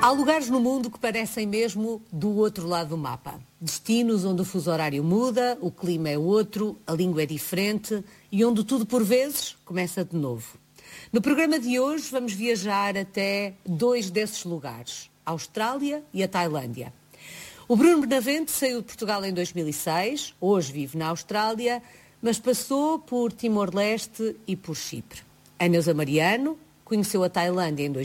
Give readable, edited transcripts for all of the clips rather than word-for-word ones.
Há lugares no mundo que parecem mesmo do outro lado do mapa. Destinos onde o fuso horário muda, o clima é outro, a língua é diferente e onde tudo por vezes começa de novo. No programa de hoje vamos viajar até dois desses lugares, a Austrália e a Tailândia. O Bruno Benavente saiu de Portugal em 2006, hoje vive na Austrália, mas passou por Timor-Leste e por Chipre. A Neuza Mariano conheceu a Tailândia em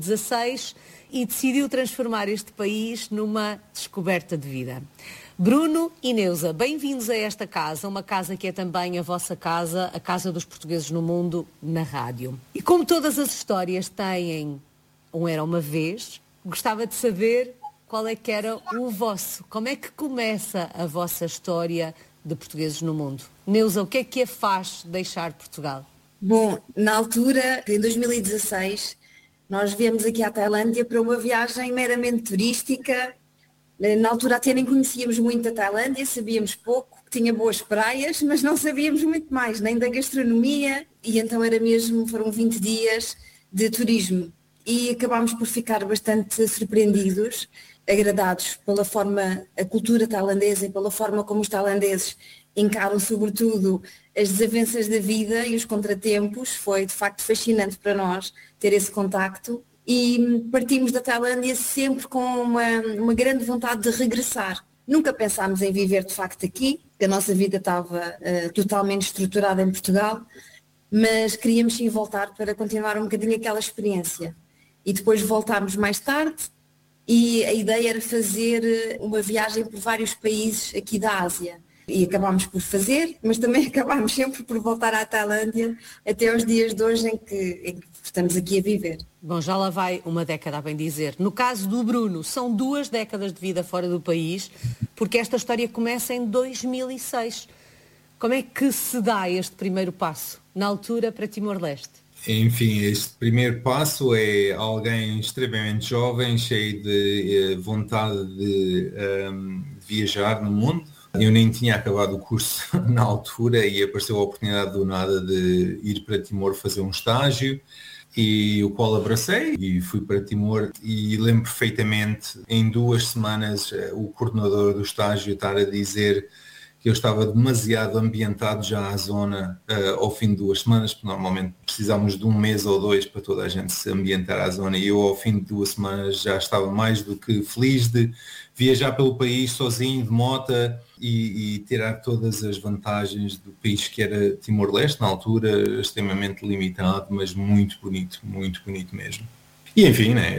2016 e decidiu transformar este país numa descoberta de vida. Bruno e Neuza, bem-vindos a esta casa, uma casa que é também a vossa casa, a casa dos portugueses no mundo, na rádio. E como todas as histórias têm um era uma vez, gostava de saber qual é que era o vosso. Como é que começa a vossa história de portugueses no mundo? Neuza, o que a faz deixar Portugal? Bom, na altura, em 2016, nós viemos aqui à Tailândia para uma viagem meramente turística. Na altura até nem conhecíamos muito a Tailândia, sabíamos pouco, que tinha boas praias, mas não sabíamos muito mais, nem da gastronomia, e então foram 20 dias de turismo. E acabámos por ficar bastante surpreendidos, agradados pela forma, a cultura tailandesa e pela forma como os tailandeses encaram sobretudo as desavenças da vida e os contratempos. Foi de facto fascinante para nós ter esse contacto e partimos da Tailândia sempre com uma grande vontade de regressar. Nunca pensámos em viver de facto aqui, a nossa vida estava totalmente estruturada em Portugal, mas queríamos sim voltar para continuar um bocadinho aquela experiência. E depois voltámos mais tarde e a ideia era fazer uma viagem por vários países aqui da Ásia. E acabámos por fazer, mas também acabámos sempre por voltar à Tailândia até os dias de hoje em que estamos aqui a viver. Bom, já lá vai uma década, a bem dizer. No caso do Bruno, são 2 décadas de vida fora do país, porque esta história começa em 2006. Como é que se dá este primeiro passo, na altura, para Timor-Leste? Enfim, este primeiro passo é alguém extremamente jovem, cheio de vontade de viajar no mundo. Eu nem tinha acabado o curso na altura e apareceu a oportunidade do nada de ir para Timor fazer um estágio, e o qual abracei e fui para Timor. E lembro perfeitamente, em 2 semanas, o coordenador do estágio estar a dizer que eu estava demasiado ambientado já à zona ao fim de 2 semanas, porque normalmente precisamos de 1 mês ou 2 para toda a gente se ambientar à zona, e eu ao fim de 2 semanas já estava mais do que feliz de viajar pelo país sozinho, de mota, e tirar todas as vantagens do país que era Timor-Leste, na altura extremamente limitado, mas muito bonito mesmo. E enfim, né,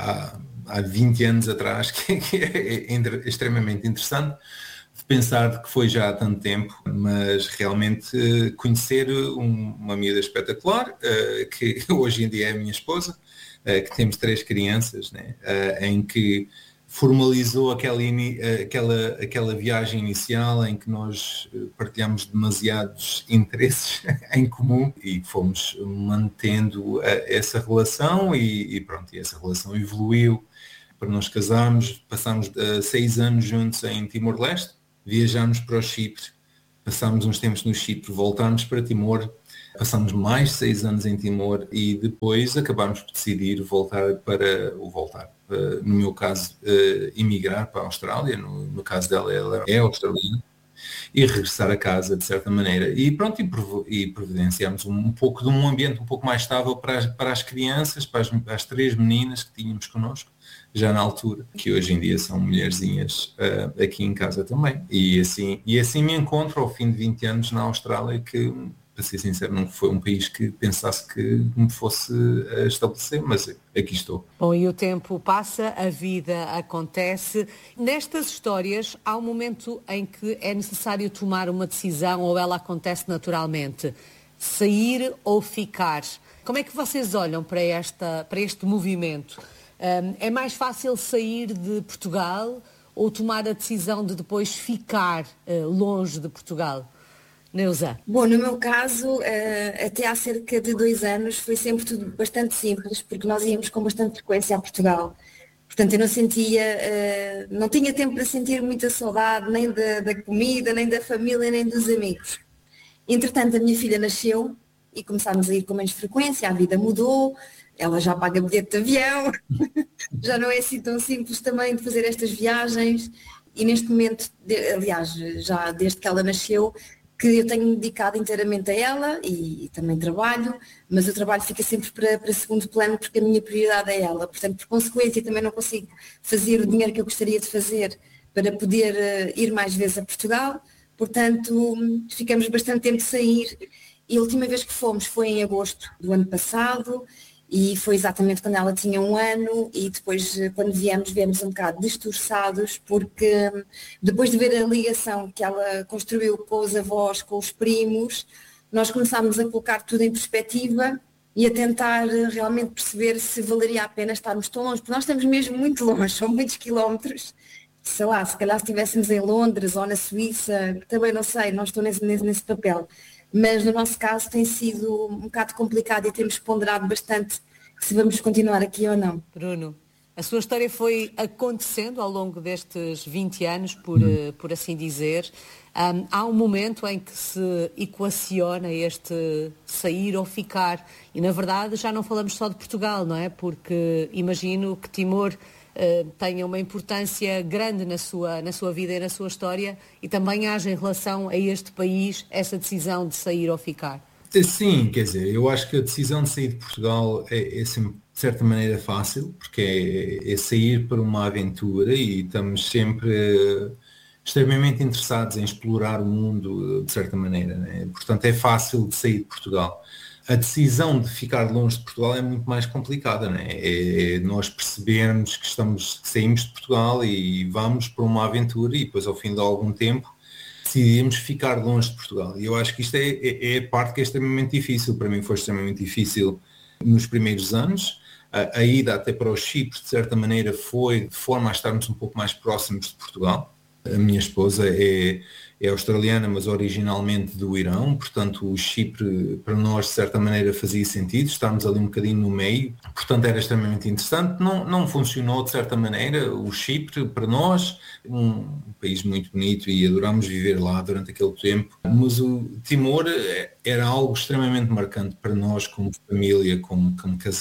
há 20 anos atrás, que é extremamente interessante de pensar que foi já há tanto tempo, mas realmente conhecer uma miúda espetacular, que hoje em dia é a minha esposa, que temos 3 crianças, né, em que formalizou aquela viagem inicial em que nós partilhamos demasiados interesses em comum e fomos mantendo essa relação e pronto, e essa relação evoluiu para nós casarmos. Passámos 6 anos juntos em Timor-Leste, viajámos para o Chipre, passámos uns tempos no Chipre, voltámos para Timor, passámos mais 6 anos em Timor e depois acabámos por decidir no meu caso, emigrar para a Austrália. No caso dela, ela é australiana, e regressar a casa de certa maneira. E pronto, e providenciámos um pouco de um ambiente um pouco mais estável para as crianças, para as 3 meninas que tínhamos connosco, já na altura, que hoje em dia são mulherzinhas aqui em casa também. E assim me encontro ao fim de 20 anos na Austrália, que, para ser sincero, não foi um país que pensasse que me fosse estabelecer, mas aqui estou. Bom, e o tempo passa, a vida acontece. Nestas histórias há um momento em que é necessário tomar uma decisão, ou ela acontece naturalmente. Sair ou ficar. Como é que vocês olham para este movimento? É mais fácil sair de Portugal ou tomar a decisão de depois ficar longe de Portugal? Neuza? Bom, no meu caso, até há cerca de 2 anos foi sempre tudo bastante simples, porque nós íamos com bastante frequência a Portugal. Portanto, eu não tinha tempo para sentir muita saudade, nem da comida, nem da família, nem dos amigos. Entretanto, a minha filha nasceu e começámos a ir com menos frequência, a vida mudou, ela já paga bilhete de avião, já não é assim tão simples também de fazer estas viagens. E neste momento, aliás, já desde que ela nasceu, que eu tenho dedicado inteiramente a ela e também trabalho, mas o trabalho fica sempre para segundo plano porque a minha prioridade é ela. Portanto, por consequência, também não consigo fazer o dinheiro que eu gostaria de fazer para poder ir mais vezes a Portugal. Portanto, ficamos bastante tempo de sair. E a última vez que fomos foi em agosto do ano passado e foi exatamente quando ela tinha 1 ano e depois quando viemos um bocado destroçados porque depois de ver a ligação que ela construiu com os avós, com os primos, nós começámos a colocar tudo em perspectiva e a tentar realmente perceber se valeria a pena estarmos tão longe, porque nós estamos mesmo muito longe, são muitos quilómetros. Sei lá, se calhar se estivéssemos em Londres ou na Suíça, também não sei, não estou nesse papel. Mas no nosso caso tem sido um bocado complicado e temos ponderado bastante se vamos continuar aqui ou não. Bruno, a sua história foi acontecendo ao longo destes 20 anos, por assim dizer. Há um momento em que se equaciona este sair ou ficar. E na verdade já não falamos só de Portugal, não é? Porque imagino que Timor tenha uma importância grande na sua vida e na sua história e também haja em relação a este país essa decisão de sair ou ficar. Sim, quer dizer, eu acho que a decisão de sair de Portugal é sempre, de certa maneira, fácil, porque é sair para uma aventura e estamos sempre extremamente interessados em explorar o mundo, de certa maneira, né? Portanto, é fácil de sair de Portugal. A decisão de ficar longe de Portugal é muito mais complicada, né? É nós percebermos que saímos de Portugal e vamos para uma aventura e depois ao fim de algum tempo decidimos ficar longe de Portugal. E eu acho que isto é a parte que é extremamente difícil. Para mim foi extremamente difícil nos primeiros anos. A ida até para o Chipre, de certa maneira, foi de forma a estarmos um pouco mais próximos de Portugal. A minha esposa é australiana, mas originalmente do Irão, portanto o Chipre para nós de certa maneira fazia sentido, estarmos ali um bocadinho no meio, portanto era extremamente interessante. Não funcionou de certa maneira o Chipre para nós, um país muito bonito e adorámos viver lá durante aquele tempo, mas o Timor era algo extremamente marcante para nós como família, como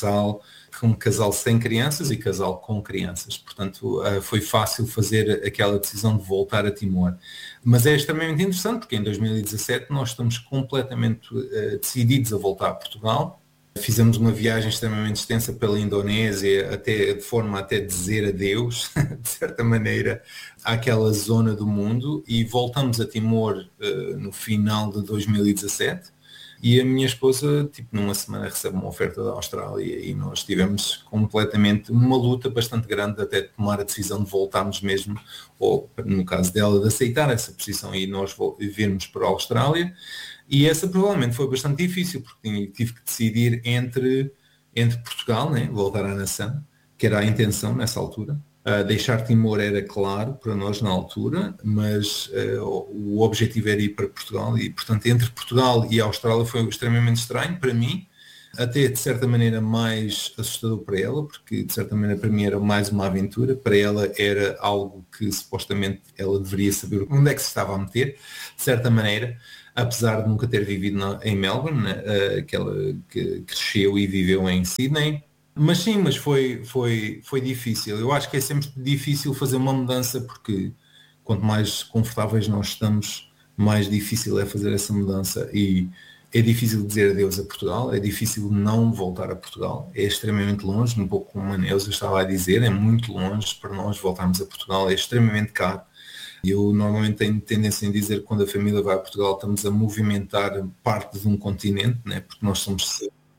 casal sem crianças e casal com crianças. Portanto, foi fácil fazer aquela decisão de voltar a Timor. Mas é extremamente interessante porque em 2017 nós estamos completamente decididos a voltar a Portugal. Fizemos uma viagem extremamente extensa pela Indonésia, de forma até dizer adeus, de certa maneira, àquela zona do mundo e voltamos a Timor no final de 2017. E a minha esposa, numa semana recebe uma oferta da Austrália e nós tivemos completamente uma luta bastante grande até tomar a decisão de voltarmos mesmo, ou no caso dela, de aceitar essa posição e nós virmos para a Austrália. E essa provavelmente foi bastante difícil, porque tive que decidir entre Portugal, né, voltar à nação, que era a intenção nessa altura. Deixar Timor era claro para nós na altura, mas o objetivo era ir para Portugal e, portanto, entre Portugal e a Austrália foi extremamente estranho para mim, até de certa maneira mais assustador para ela, porque de certa maneira para mim era mais uma aventura, para ela era algo que supostamente ela deveria saber onde é que se estava a meter, de certa maneira, apesar de nunca ter vivido em Melbourne, que ela cresceu e viveu em Sydney. Mas sim, mas foi difícil. Eu acho que é sempre difícil fazer uma mudança porque quanto mais confortáveis nós estamos, mais difícil é fazer essa mudança e é difícil dizer adeus a Portugal, é difícil não voltar a Portugal, é extremamente longe, um pouco como a Neuza estava a dizer, é muito longe para nós voltarmos a Portugal, é extremamente caro. Eu normalmente tenho tendência em dizer que quando a família vai a Portugal estamos a movimentar parte de um continente, né? Porque nós somos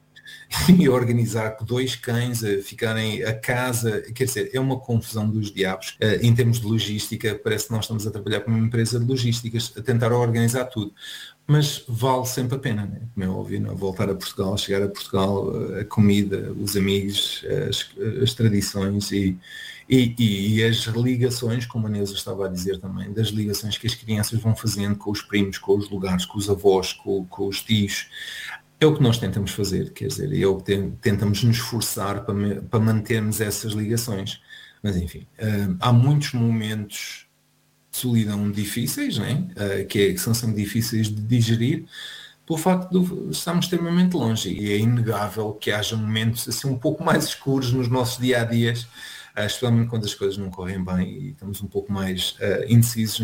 e organizar 2 cães a ficarem a casa, quer dizer, é uma confusão dos diabos. Em termos de logística, parece que nós estamos a trabalhar com uma empresa de logísticas, a tentar organizar tudo. Mas vale sempre a pena, né? Como é óbvio, não? Voltar a Portugal, chegar a Portugal, a comida, os amigos, as tradições e as ligações, como a Neuza estava a dizer também, das ligações que as crianças vão fazendo com os primos, com os lugares, com os avós, com os tios. É o que nós tentamos fazer, quer dizer, é o que tentamos nos esforçar para mantermos essas ligações. Mas enfim, há muitos momentos de solidão difíceis, né? Que são sempre difíceis de digerir, pelo facto de estarmos extremamente longe, e é inegável que haja momentos assim um pouco mais escuros nos nossos dia-a-dias, especialmente quando as coisas não correm bem e estamos um pouco mais indecisos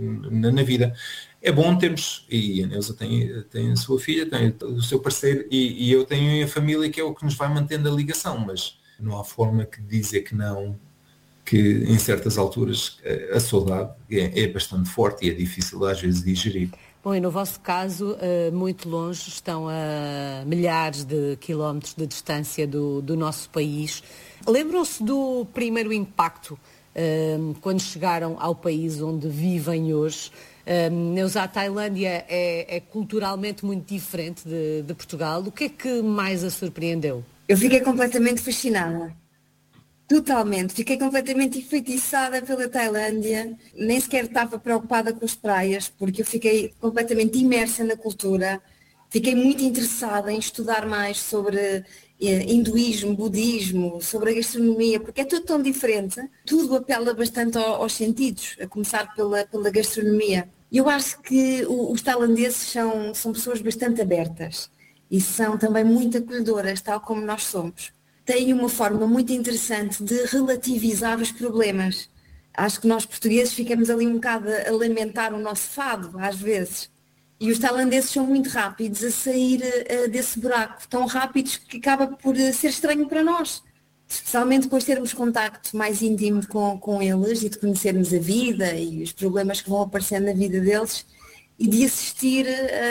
na vida. É bom termos, e a Neusa tem a sua filha, tem o seu parceiro, e eu tenho a família, que é o que nos vai mantendo a ligação, mas não há forma de dizer que não, que em certas alturas a saudade é bastante forte e é difícil às vezes digerir. Bom, e no vosso caso, muito longe, estão a milhares de quilómetros de distância do nosso país. Lembram-se do primeiro impacto quando chegaram ao país onde vivem hoje? Neusa, a Tailândia é culturalmente muito diferente de Portugal. O que é que mais a surpreendeu? Eu fiquei completamente fascinada. Totalmente, fiquei completamente enfeitiçada pela Tailândia, nem sequer estava preocupada com as praias, porque eu fiquei completamente imersa na cultura, fiquei muito interessada em estudar mais sobre hinduísmo, budismo, sobre a gastronomia, porque é tudo tão diferente, tudo apela bastante aos sentidos, a começar pela gastronomia. Eu acho que os tailandeses são pessoas bastante abertas e são também muito acolhedoras, tal como nós somos. Tem uma forma muito interessante de relativizar os problemas. Acho que nós portugueses ficamos ali um bocado a lamentar o nosso fado, às vezes. E os tailandeses são muito rápidos a sair desse buraco, tão rápidos que acaba por ser estranho para nós. Especialmente depois de termos contacto mais íntimo com eles e de conhecermos a vida e os problemas que vão aparecendo na vida deles e de assistir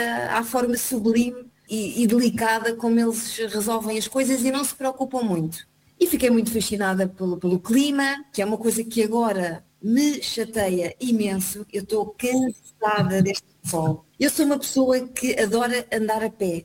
à forma sublime e delicada como eles resolvem as coisas e não se preocupam muito. E fiquei muito fascinada pelo clima, que é uma coisa que agora me chateia imenso. Eu estou cansada deste sol. Eu sou uma pessoa que adora andar a pé.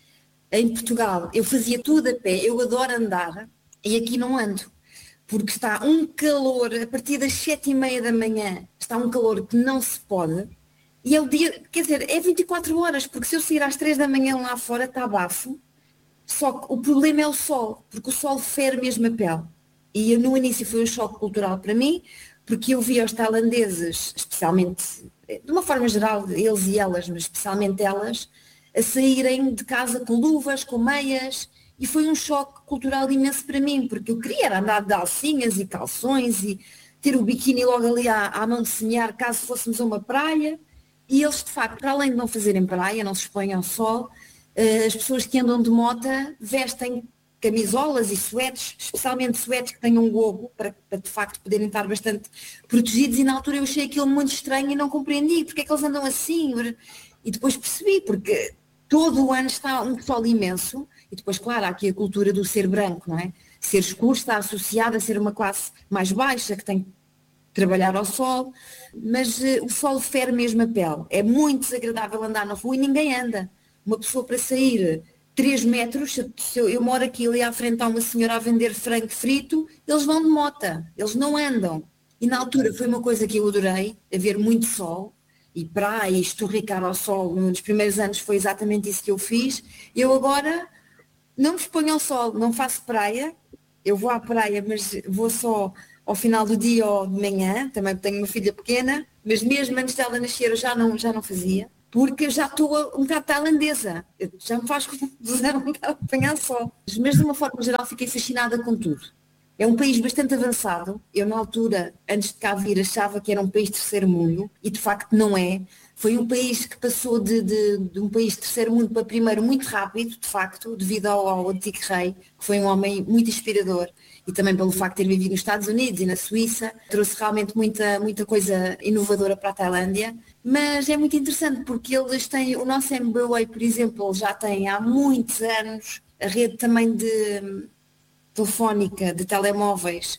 Em Portugal eu fazia tudo a pé, eu adoro andar e aqui não ando. Porque está um calor, a partir das 7h30 da manhã, está um calor que não se pode. E é o dia, quer dizer, é 24 horas, porque se eu sair às 3 da manhã lá fora está bafo, só que o problema é o sol, porque o sol fere mesmo a pele. E no início foi um choque cultural para mim, porque eu via os tailandeses, especialmente, de uma forma geral, eles e elas, mas especialmente elas, a saírem de casa com luvas, com meias, e foi um choque cultural imenso para mim, porque eu queria era andar de alcinhas e calções e ter o biquíni logo ali à mão de semear caso fôssemos a uma praia. E eles, de facto, para além de não fazerem praia, não se expõem ao sol, as pessoas que andam de mota vestem camisolas e suetes, especialmente suetes que tenham um gogo, para de facto poderem estar bastante protegidos, e na altura eu achei aquilo muito estranho e não compreendi porque é que eles andam assim, e depois percebi, porque todo o ano está um sol imenso, e depois, claro, há aqui a cultura do ser branco, não é? Ser escuro está associado a ser uma classe mais baixa, que tem que trabalhar ao sol, mas o sol fere mesmo a pele. É muito desagradável andar na rua e ninguém anda. Uma pessoa para sair 3 metros, se eu moro aqui ali à frente, há uma senhora a vender frango frito, eles vão de mota, eles não andam. E na altura foi uma coisa que eu adorei, haver muito sol, e praia, e estorricar ao sol, nos primeiros anos foi exatamente isso que eu fiz. Eu agora não me exponho ao sol, não faço praia, eu vou à praia, mas vou só ao final do dia ou de manhã, também tenho uma filha pequena, mas mesmo antes dela nascer eu já não fazia, porque eu já estou um bocado tailandesa, já me faz confusão estar a apanhar sol. Mas de uma forma geral fiquei fascinada com tudo. É um país bastante avançado, eu na altura, antes de cá vir, achava que era um país de terceiro mundo, e de facto não é. Foi um país que passou de um país de terceiro mundo para primeiro muito rápido, de facto, devido ao antigo rei, que foi um homem muito inspirador. E também pelo facto de ter vivido nos Estados Unidos e na Suíça, trouxe realmente muita coisa inovadora para a Tailândia, mas é muito interessante porque eles têm, o nosso MBWay, por exemplo, já tem há muitos anos, a rede também de telefónica, de telemóveis,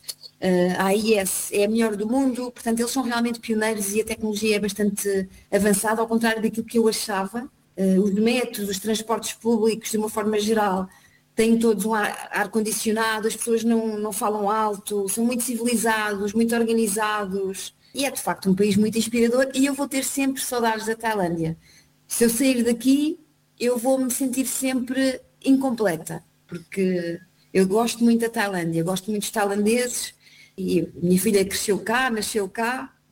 a AIS é a melhor do mundo, portanto eles são realmente pioneiros e a tecnologia é bastante avançada, ao contrário daquilo que eu achava. Os metros, os transportes públicos, de uma forma geral, têm todos um ar-condicionado, as pessoas não falam alto, são muito civilizados, muito organizados, e é de facto um país muito inspirador, e eu vou ter sempre saudades da Tailândia. Se eu sair daqui, eu vou me sentir sempre incompleta, porque eu gosto muito da Tailândia, gosto muito dos tailandeses, e minha filha cresceu cá, nasceu cá,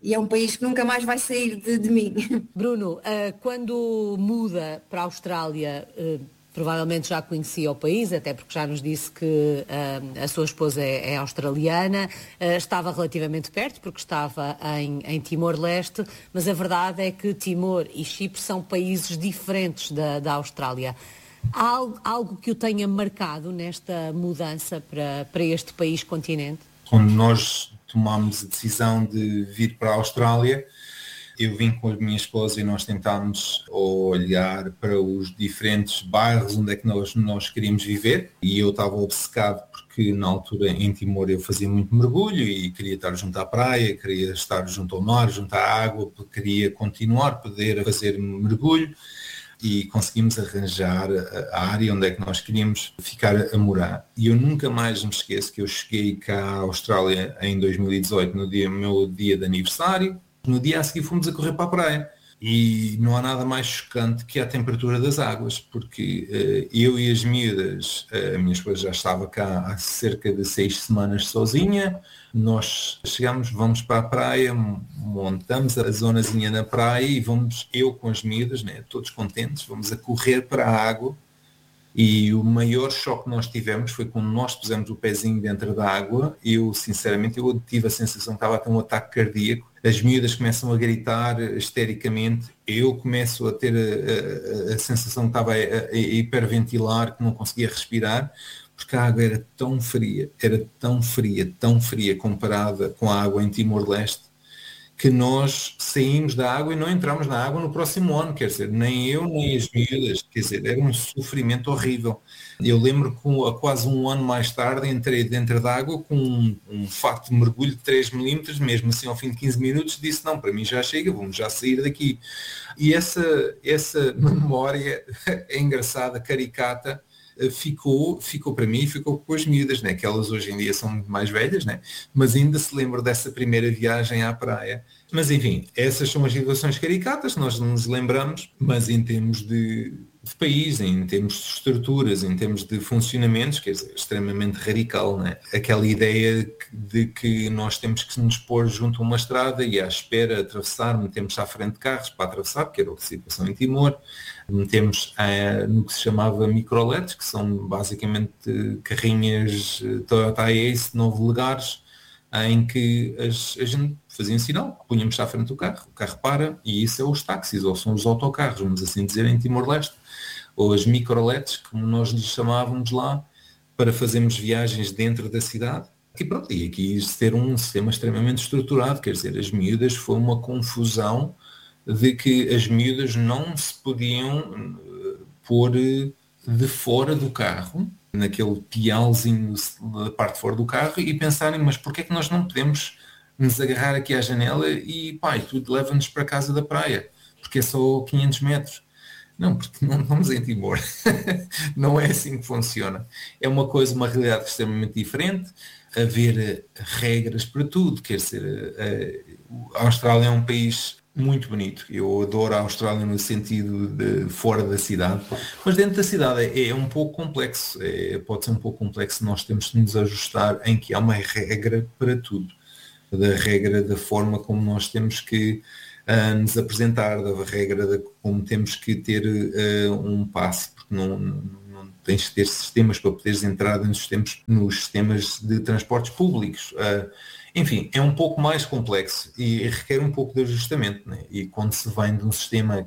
e é um país que nunca mais vai sair de mim. Bruno, quando muda para a Austrália, provavelmente já conhecia o país, até porque já nos disse que a sua esposa é australiana, estava relativamente perto, porque estava em Timor-Leste, mas a verdade é que Timor e Chipre são países diferentes da Austrália. Há algo que o tenha marcado nesta mudança para este país-continente? Quando nós tomámos a decisão de vir para a Austrália, eu vim com a minha esposa e nós tentámos olhar para os diferentes bairros onde é que nós queríamos viver, e eu estava obcecado porque na altura em Timor eu fazia muito mergulho e queria estar junto à praia, queria estar junto ao mar, junto à água, queria continuar a poder fazer mergulho, e conseguimos arranjar a área onde é que nós queríamos ficar a morar. E eu nunca mais me esqueço que eu cheguei cá à Austrália em 2018, no meu dia de aniversário. No dia a seguir fomos a correr para a praia e não há nada mais chocante que a temperatura das águas, porque eu e as miúdas, a minha esposa já estava cá há cerca de 6 semanas sozinha, nós chegamos, vamos para a praia, montamos a zonazinha na praia e vamos, eu com as miúdas, né, todos contentes, vamos a correr para a água. E o maior choque que nós tivemos foi quando nós pusemos o pezinho dentro da água. Eu, sinceramente, eu tive a sensação que estava a ter um ataque cardíaco. As miúdas começam a gritar histericamente. Eu começo a ter a sensação que estava a hiperventilar, que não conseguia respirar, porque a água era tão fria comparada com a água em Timor-Leste, que nós saímos da água e não entramos na água no próximo ano, quer dizer, nem eu nem as miúdas, quer dizer, era um sofrimento horrível. Eu lembro que quase um ano mais tarde entrei dentro da água com um fato de mergulho de 3 milímetros, mesmo assim ao fim de 15 minutos disse, não, para mim já chega, vamos já sair daqui. E essa memória é engraçada, caricata, ficou para mim e ficou com as miúdas, né? Que elas hoje em dia são muito mais velhas, né? Mas ainda se lembram dessa primeira viagem à praia. Mas enfim, essas são as situações caricatas, nós não nos lembramos, mas em termos de país, em termos de estruturas, em termos de funcionamentos, quer dizer, extremamente radical, né? Aquela ideia de que nós temos que nos pôr junto a uma estrada e à espera atravessar, metemos à frente de carros para atravessar, porque era a situação em Timor. Metemos no que se chamava microletes, que são basicamente carrinhas Toyota Ace de 9 lugares, em que a gente fazia um sinal, punhamos à frente do carro, o carro para, e isso é os táxis, ou são os autocarros, vamos assim dizer, em Timor-Leste, ou as microletes, como nós lhes chamávamos lá, para fazermos viagens dentro da cidade. E pronto, e aqui ter um sistema extremamente estruturado, quer dizer, as miúdas foi uma confusão de que as miúdas não se podiam pôr de fora do carro, naquele pialzinho da parte de fora do carro, e pensarem, mas porquê é que nós não podemos nos agarrar aqui à janela e pai, tudo leva-nos para a casa da praia, porque é só 500 metros. Não, porque não estamos em Timor. Não é assim que funciona. É uma realidade extremamente diferente, haver regras para tudo, quer dizer, a Austrália é um país muito bonito. Eu adoro a Austrália no sentido de fora da cidade, mas dentro da cidade é um pouco complexo. Pode ser um pouco complexo, nós temos de nos ajustar em que há uma regra para tudo. Da regra da forma como nós temos que nos apresentar, da regra de como temos que ter um passe, porque não tens de ter sistemas para poderes entrar nos sistemas de transportes públicos. Enfim, é um pouco mais complexo e requer um pouco de ajustamento, né? E quando se vem de um sistema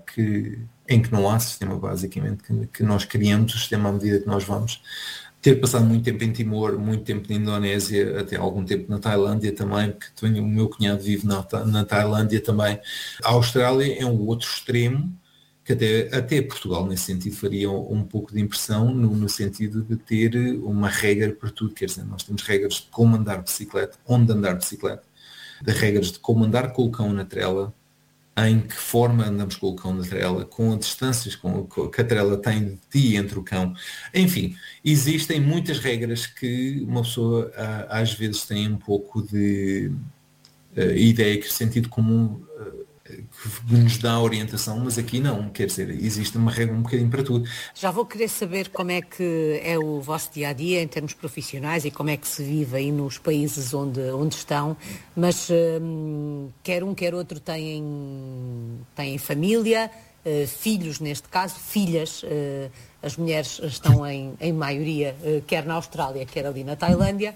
em que não há sistema, basicamente, que nós criamos o sistema à medida que nós vamos, ter passado muito tempo em Timor, muito tempo na Indonésia, até algum tempo na Tailândia também, porque o meu cunhado vive na Tailândia também. A Austrália é um outro extremo, que até Portugal nesse sentido faria um pouco de impressão, no sentido de ter uma regra para tudo, quer dizer, nós temos regras de como andar de bicicleta, onde andar de bicicleta, de regras de como andar com o cão na trela, em que forma andamos com o cão na trela, com as distâncias que a trela tem de ti entre o cão. Enfim, existem muitas regras que uma pessoa às vezes tem um pouco de ideia que o sentido comum que nos dá orientação, mas aqui não, quer dizer, existe uma regra um bocadinho para tudo. Já vou querer saber como é que é o vosso dia-a-dia em termos profissionais e como é que se vive aí nos países onde estão, mas quer um, quer outro têm família, filhos neste caso, filhas, as mulheres estão em maioria, quer na Austrália, quer ali na Tailândia.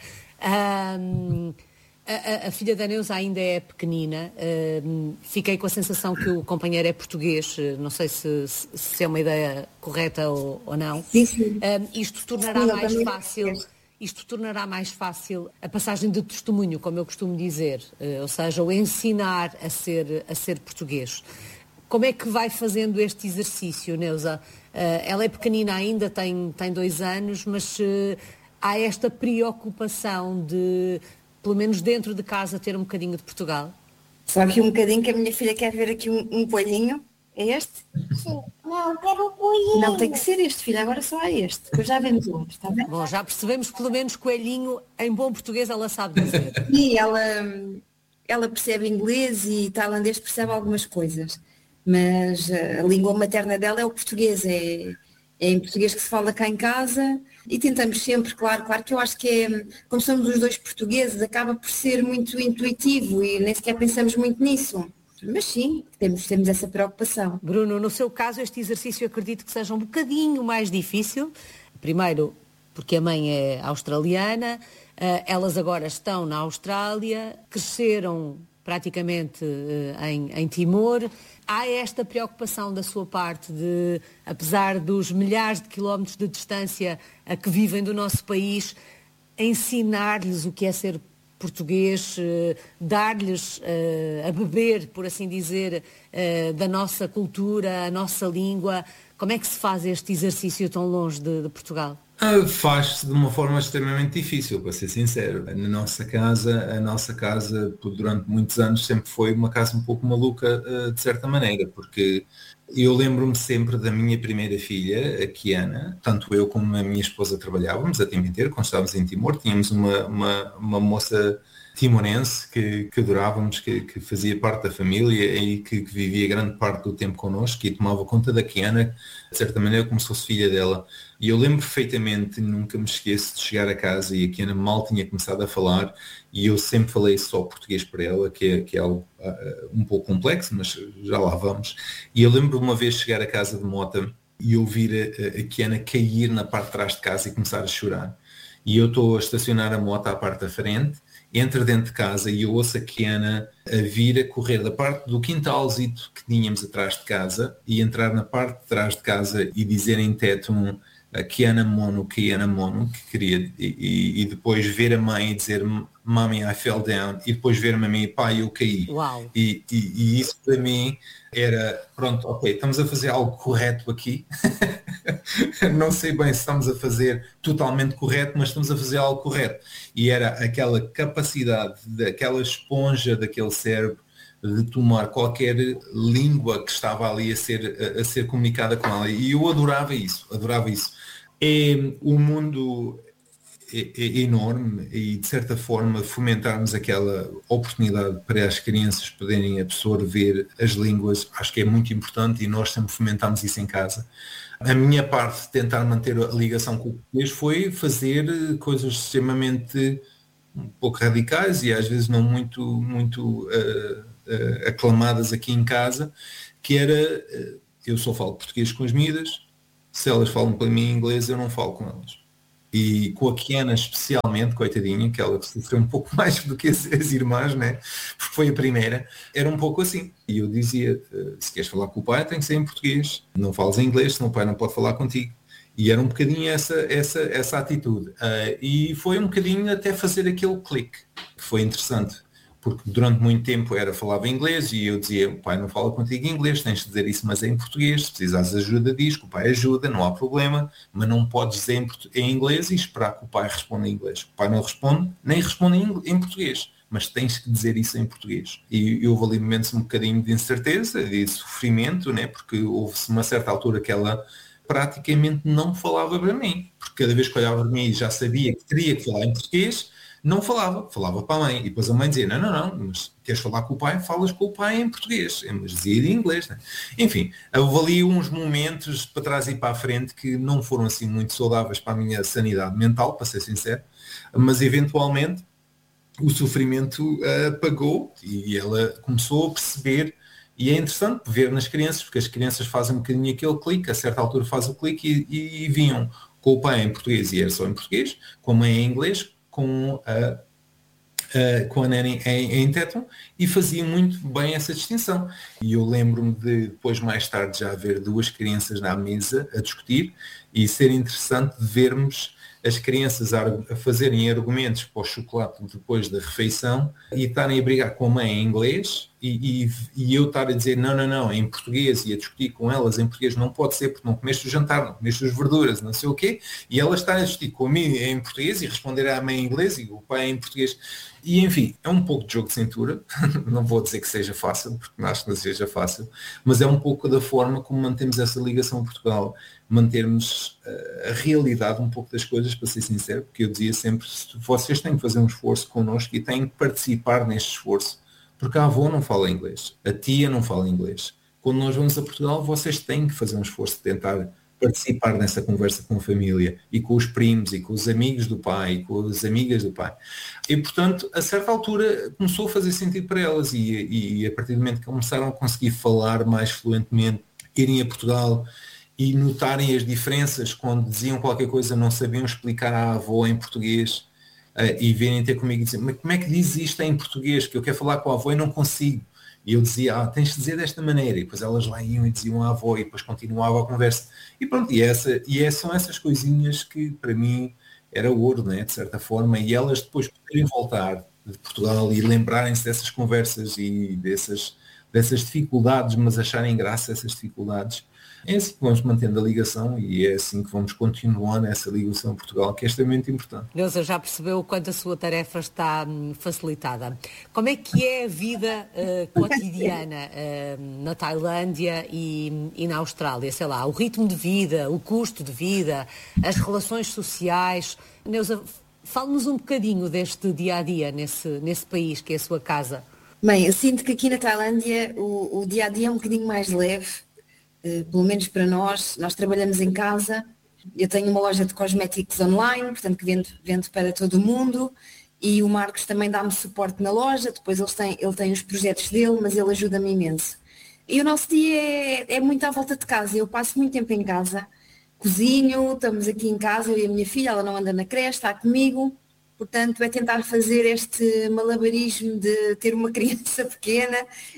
A filha da Neuza ainda é pequenina, fiquei com a sensação que o companheiro é português, não sei se é uma ideia correta ou não. Sim. Isto tornará mais fácil a passagem de testemunho, como eu costumo dizer, ou seja, o ensinar a ser português. Como é que vai fazendo este exercício, Neuza? Ela é pequenina ainda, tem 2 anos, mas há esta preocupação de, pelo menos dentro de casa, ter um bocadinho de Portugal? Só que um bocadinho, que a minha filha quer ver aqui um coelhinho. É este? Sim. Não, quero um coelhinho. Não, tem que ser este, filho. Agora só é este. Que já vemos o outro, está bem? Bom, já percebemos que pelo menos coelhinho, em bom português, ela sabe dizer. E ela percebe inglês e tailandês, percebe algumas coisas. Mas a língua materna dela é o português. É em português que se fala cá em casa. E tentamos sempre, claro que eu acho que como somos os dois portugueses, acaba por ser muito intuitivo e nem sequer pensamos muito nisso. Mas sim, temos essa preocupação. Bruno, no seu caso, este exercício acredito que seja um bocadinho mais difícil. Primeiro, porque a mãe é australiana, elas agora estão na Austrália, cresceram praticamente em Timor. Há esta preocupação da sua parte de, apesar dos milhares de quilómetros de distância a que vivem do nosso país, ensinar-lhes o que é ser português, dar-lhes a beber, por assim dizer, da nossa cultura, a nossa língua. Como é que se faz este exercício tão longe de Portugal? Faz-se de uma forma extremamente difícil, para ser sincero. A nossa casa, durante muitos anos, sempre foi uma casa um pouco maluca, de certa maneira, porque eu lembro-me sempre da minha primeira filha, a Kiana, tanto eu como a minha esposa trabalhávamos a tempo inteiro, quando estávamos em Timor, tínhamos uma moça timorense que adorávamos, que fazia parte da família e que vivia grande parte do tempo connosco e tomava conta da Kiana, de certa maneira, como se fosse filha dela. E eu lembro perfeitamente, nunca me esqueço de chegar a casa e a Kiana mal tinha começado a falar e eu sempre falei só português para ela, que é algo um pouco complexo, mas já lá vamos. E eu lembro uma vez chegar a casa de Mota e ouvir a Kiana cair na parte de trás de casa e começar a chorar. E eu estou a estacionar a moto à parte da frente, entra dentro de casa e eu ouço a Kiana a vir a correr da parte do quintalzito que tínhamos atrás de casa e entrar na parte de trás de casa e dizer em teto Kiana Mono, que queria, e depois ver a mãe e dizer Mommy, I fell down, e depois ver-me a mim, pai, eu caí. Uau. E isso para mim era, pronto, ok, estamos a fazer algo correto aqui. Não sei bem se estamos a fazer totalmente correto, mas estamos a fazer algo correto. E era aquela capacidade, daquela esponja daquele cérebro de tomar qualquer língua que estava ali a ser comunicada com ela. E eu adorava isso. O mundo é enorme e, de certa forma, fomentarmos aquela oportunidade para as crianças poderem absorver as línguas, acho que é muito importante e nós sempre fomentamos isso em casa. A minha parte de tentar manter a ligação com o português foi fazer coisas extremamente um pouco radicais e às vezes não muito aclamadas aqui em casa, que era, eu só falo português com as miúdas, se elas falam para mim em inglês eu não falo com elas. E com a Kiana especialmente, coitadinha, que ela sofreu um pouco mais do que as irmãs, né? Porque foi a primeira, era um pouco assim. E eu dizia, se queres falar com o pai tem que ser em português, não falas em inglês, senão o pai não pode falar contigo. E era um bocadinho essa atitude. E foi um bocadinho até fazer aquele clique, que foi interessante. Porque durante muito tempo falava inglês e eu dizia, o pai não fala contigo em inglês, tens de dizer isso, mas é em português, se precisares de ajuda diz que o pai ajuda, não há problema, mas não podes dizer em inglês e esperar que o pai responda em inglês. O pai não responde, nem responde em português, mas tens que dizer isso em português. E houve ali momentos um bocadinho de incerteza, de sofrimento, né? Porque houve-se uma certa altura que ela praticamente não falava para mim, porque cada vez que olhava para mim já sabia que teria que falar em português, não falava para a mãe. E depois a mãe dizia, não, mas queres falar com o pai? Falas com o pai em português. Mas dizia em inglês. Né? Enfim, houve ali uns momentos para trás e para a frente que não foram assim muito saudáveis para a minha sanidade mental, para ser sincero, mas eventualmente o sofrimento apagou e ela começou a perceber. E é interessante ver nas crianças, porque as crianças fazem um bocadinho aquele clique, a certa altura faz o clique e vinham com o pai em português e era só em português, com a mãe em inglês, com a Nani em tétano, e fazia muito bem essa distinção. E eu lembro-me de, depois mais tarde, já haver duas crianças na mesa a discutir e ser interessante de vermos as crianças a fazerem argumentos para o chocolate depois da refeição e estarem a brigar com a mãe em inglês e eu estar a dizer não, em português e a discutir com elas em português não pode ser porque não comeste o jantar, não comeste as verduras, não sei o quê, e elas estarem a discutir comigo em português e responder à mãe em inglês e o pai em português. E enfim, é um pouco de jogo de cintura, não vou dizer que seja fácil, porque acho que não seja fácil, mas é um pouco da forma como mantemos essa ligação a Portugal, mantermos a realidade um pouco das coisas, para ser sincero, porque eu dizia sempre, vocês têm que fazer um esforço connosco e têm que participar neste esforço, porque a avó não fala inglês, a tia não fala inglês. Quando nós vamos a Portugal, vocês têm que fazer um esforço de tentar participar nessa conversa com a família e com os primos e com os amigos do pai e com as amigas do pai. E, portanto, a certa altura começou a fazer sentido para elas e a partir do momento que começaram a conseguir falar mais fluentemente, irem a Portugal e notarem as diferenças quando diziam qualquer coisa, não sabiam explicar à avó em português e virem ter comigo e dizer, mas como é que diz isto em português? Que eu quero falar com a avó e não consigo. E eu dizia, tens de dizer desta maneira. E depois elas lá iam e diziam à avó e depois continuava a conversa. E pronto, são essas coisinhas que para mim era ouro, né, de certa forma. E elas depois poderem voltar de Portugal e lembrarem-se dessas conversas e dessas dificuldades, mas acharem graça a essas dificuldades. É assim que vamos mantendo a ligação e é assim que vamos continuar nessa ligação a Portugal, que é extremamente importante. Neuza, já percebeu o quanto a sua tarefa está facilitada. Como é que é a vida cotidiana na Tailândia e na Austrália? Sei lá, o ritmo de vida, o custo de vida, as relações sociais. Neuza, fale-nos um bocadinho deste dia-a-dia nesse país que é a sua casa. Bem, eu sinto que aqui na Tailândia o dia-a-dia é um bocadinho mais leve. Pelo menos para nós trabalhamos em casa, eu tenho uma loja de cosméticos online, portanto que vendo para todo o mundo e o Marcos também dá-me suporte na loja, depois ele tem os projetos dele, mas ele ajuda-me imenso. E o nosso dia é muito à volta de casa, eu passo muito tempo em casa, cozinho, estamos aqui em casa, eu e a minha filha, ela não anda na creche, está comigo, portanto é tentar fazer este malabarismo de ter uma criança pequena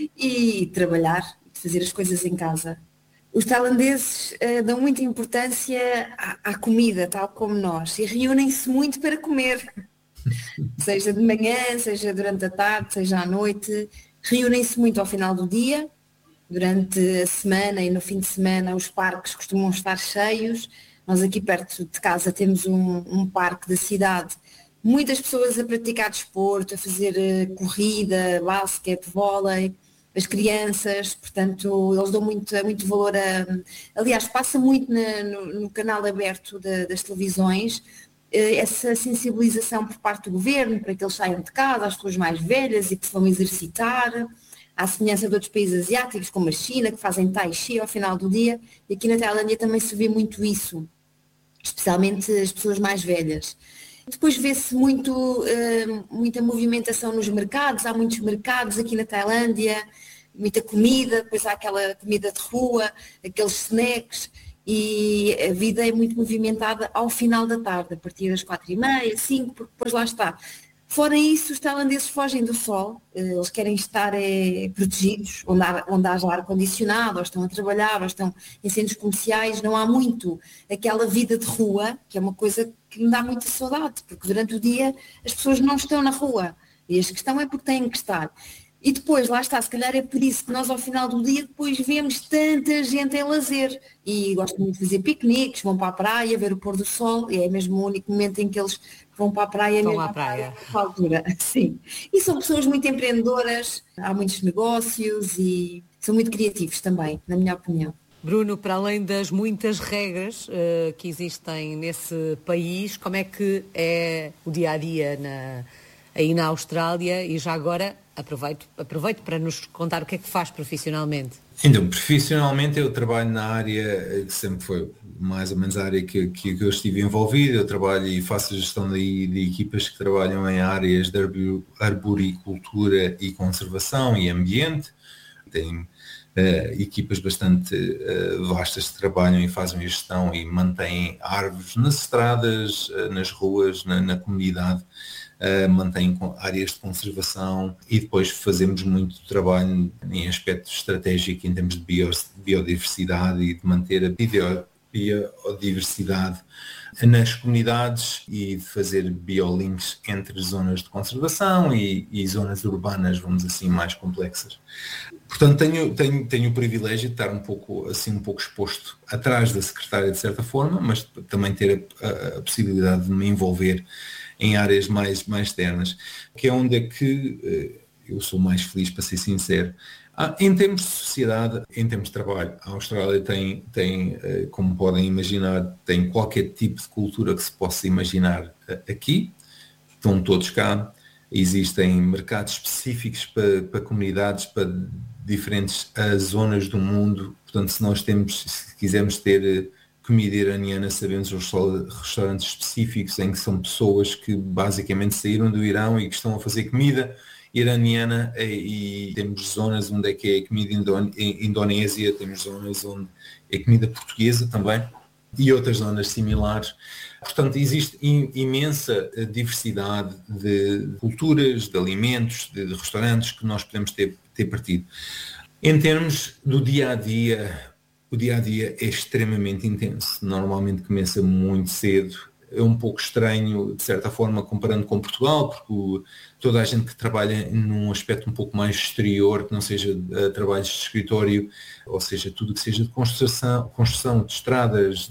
e trabalhar, fazer as coisas em casa. Os tailandeses dão muita importância à comida, tal como nós, e reúnem-se muito para comer, seja de manhã, seja durante a tarde, seja à noite, reúnem-se muito ao final do dia, durante a semana e no fim de semana os parques costumam estar cheios, nós aqui perto de casa temos um parque da cidade, muitas pessoas a praticar desporto, a fazer corrida, basquete, vôlei, as crianças, portanto, eles dão muito valor aliás, passa muito no canal aberto das televisões, essa sensibilização por parte do governo, para que eles saiam de casa, as pessoas mais velhas e que se vão exercitar, à semelhança de outros países asiáticos, como a China, que fazem tai chi ao final do dia, e aqui na Tailândia também se vê muito isso, especialmente as pessoas mais velhas. Depois vê-se muita movimentação nos mercados, há muitos mercados aqui na Tailândia, muita comida, depois há aquela comida de rua, aqueles snacks, e a vida é muito movimentada ao final da tarde, a partir das 4h30, 5, porque depois lá está. Fora isso, os tailandeses fogem do sol, eles querem estar protegidos, onde haja ar-condicionado, ou estão a trabalhar, ou estão em centros comerciais, não há muito aquela vida de rua, que é uma coisa que me dá muita saudade, porque durante o dia as pessoas não estão na rua, e a questão é porque têm que estar. E depois, lá está, se calhar é por isso que nós ao final do dia depois vemos tanta gente em lazer, e gostam muito de fazer piqueniques, vão para a praia, ver o pôr do sol, e é mesmo o único momento em que eles vão para a praia. Vão à praia. Nessa altura, sim. E são pessoas muito empreendedoras, há muitos negócios e são muito criativos também, na minha opinião. Bruno, para além das muitas regras que existem nesse país, como é que é o dia-a-dia aí na Austrália? E já agora aproveito para nos contar o que é que faz profissionalmente. Então, profissionalmente eu trabalho na área que sempre foi mais ou menos a área que eu estive envolvido. Eu trabalho e faço a gestão de equipas que trabalham em áreas de arboricultura e conservação e ambiente. Tenho equipas bastante vastas que trabalham e fazem a gestão e mantêm árvores nas estradas, nas ruas, na comunidade. Mantém áreas de conservação e depois fazemos muito trabalho em aspecto estratégico em termos de biodiversidade e de manter a biodiversidade nas comunidades e de fazer biolinks entre zonas de conservação e zonas urbanas, vamos assim, mais complexas. Portanto, tenho o privilégio de estar um pouco exposto atrás da secretária de certa forma, mas também ter a possibilidade de me envolver em áreas mais externas, que é onde é que eu sou mais feliz, para ser sincero. Em termos de sociedade, em termos de trabalho, a Austrália tem, como podem imaginar, tem qualquer tipo de cultura que se possa imaginar aqui, estão todos cá, existem mercados específicos para comunidades, para diferentes zonas do mundo, portanto se quisermos ter comida iraniana, sabemos os restaurantes específicos em que são pessoas que basicamente saíram do Irão e que estão a fazer comida iraniana, e temos zonas onde é que é comida indonésia, temos zonas onde é comida portuguesa também e outras zonas similares. Portanto, existe imensa diversidade de culturas, de alimentos, de restaurantes que nós podemos ter partido. Em termos do dia-a-dia, o dia-a-dia é extremamente intenso. Normalmente começa muito cedo. É um pouco estranho, de certa forma, comparando com Portugal, porque toda a gente que trabalha num aspecto um pouco mais exterior, que não seja trabalhos de escritório, ou seja, tudo que seja de construção de estradas,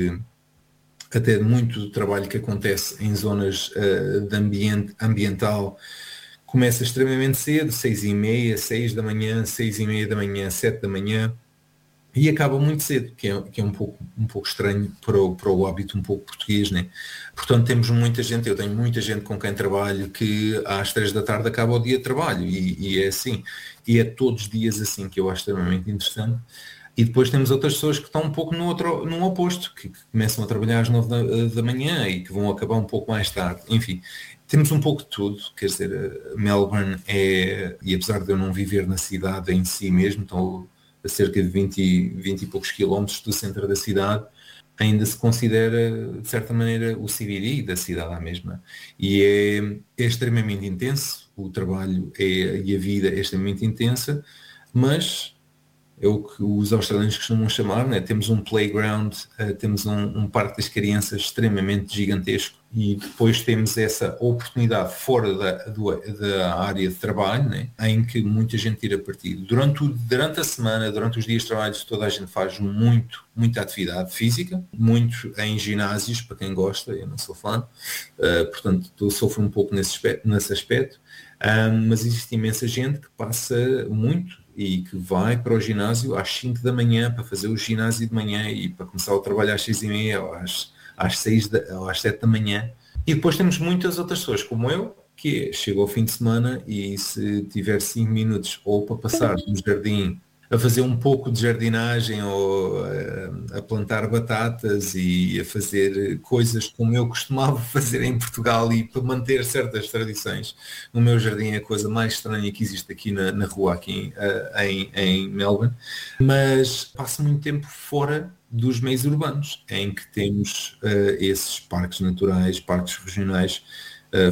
até muito do trabalho que acontece em zonas de ambiental, começa extremamente cedo, 6h30, 6 da manhã, 6h30 da manhã, 7 da manhã, e acaba muito cedo, que é um pouco estranho para o hábito um pouco português, né? Portanto, temos muita gente, eu tenho muita gente com quem trabalho que às 3 da tarde acaba o dia de trabalho, e é assim, e é todos os dias assim, que eu acho extremamente interessante. E depois temos outras pessoas que estão um pouco no oposto, que começam a trabalhar às 9 da manhã e que vão acabar um pouco mais tarde. Enfim, temos um pouco de tudo, quer dizer, Melbourne e apesar de eu não viver na cidade em si mesmo, estou a cerca de 20 e poucos quilómetros do centro da cidade, ainda se considera, de certa maneira, o CBD da cidade à mesma. E é extremamente intenso, o trabalho e a vida é extremamente intensa, mas é o que os australianos costumam chamar, né? Temos um playground, temos um parque das crianças extremamente gigantesco, e depois temos essa oportunidade fora da área de trabalho, né? Em que muita gente tira partido. Durante a semana, durante os dias de trabalho, toda a gente faz muita atividade física, muito em ginásios, para quem gosta, eu não sou fã, portanto eu sofro um pouco nesse aspecto, mas existe imensa gente que passa muito e que vai para o ginásio às 5 da manhã para fazer o ginásio de manhã e para começar o trabalho às 6h30 ou às 6 ou às 7 da manhã. E depois temos muitas outras pessoas como eu, que chega ao fim de semana e se tiver 5 minutos ou para passar no jardim a fazer um pouco de jardinagem ou a plantar batatas e a fazer coisas como eu costumava fazer em Portugal e para manter certas tradições. O meu jardim é a coisa mais estranha que existe aqui na rua, aqui em Melbourne, mas passo muito tempo fora dos meios urbanos, em que temos esses parques naturais, parques regionais,